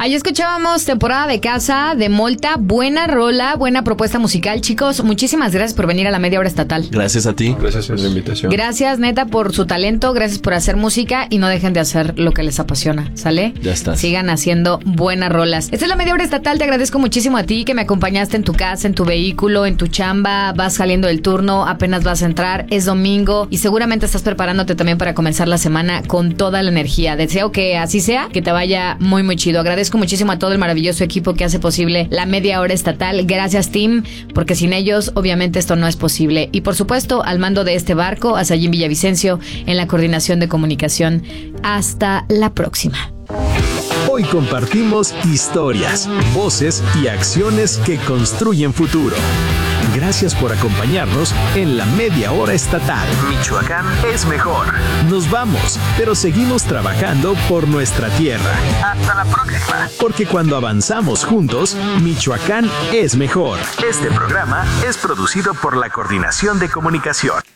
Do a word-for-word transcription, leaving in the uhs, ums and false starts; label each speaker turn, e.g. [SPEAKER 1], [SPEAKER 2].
[SPEAKER 1] Ahí escuchábamos Temporada de Casa de Molta. Buena rola, buena propuesta musical. Chicos, muchísimas gracias por venir a la media hora estatal.
[SPEAKER 2] Gracias a ti.
[SPEAKER 3] Gracias por la invitación.
[SPEAKER 1] Gracias, neta, por su talento. Gracias por hacer música y no dejen de hacer lo que les apasiona, ¿sale?
[SPEAKER 2] Ya estás.
[SPEAKER 1] Sigan haciendo buenas rolas. Esta es la media hora estatal. Te agradezco muchísimo a ti que me acompañaste en tu casa, en tu vehículo, en tu chamba. Vas saliendo del turno, apenas vas a entrar. Es domingo y seguramente estás preparándote también para comenzar la semana con toda la energía. Deseo que así sea, que te vaya muy, muy chido. Agradezco muchísimo a todo el maravilloso equipo que hace posible la media hora estatal. Gracias, team, porque sin ellos obviamente esto no es posible. Y por supuesto al mando de este barco, a Sayín Villavicencio en la coordinación de comunicación. Hasta la próxima.
[SPEAKER 4] Hoy compartimos historias, voces y acciones que construyen futuro. Gracias por acompañarnos en la media hora estatal. Michoacán es mejor. Nos vamos, pero seguimos trabajando por nuestra tierra. Hasta la próxima. Porque cuando avanzamos juntos, Michoacán es mejor. Este programa es producido por la Coordinación de Comunicación.